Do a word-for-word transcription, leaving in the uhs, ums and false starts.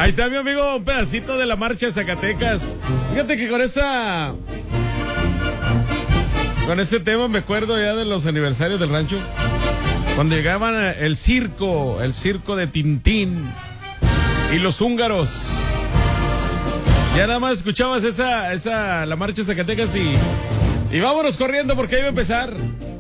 Ahí está mi amigo, un pedacito de la marcha de Zacatecas. Fíjate que con esta... Con este tema me acuerdo ya de los aniversarios del rancho. Cuando llegaban el circo, el circo de Tintín y los húngaros. Ya nada más escuchabas esa, esa, la marcha de Zacatecas y... Y vámonos corriendo porque ahí va a empezar.